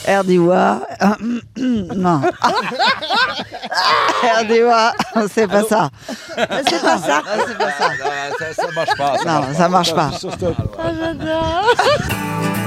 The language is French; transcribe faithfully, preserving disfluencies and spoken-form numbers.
Erdiwa. Non. Erdiwa, c'est pas ça. C'est pas ça. C'est pas ça. Ça, ça marche pas. Ça Non, marche ça marche pas. Ah, j'adore.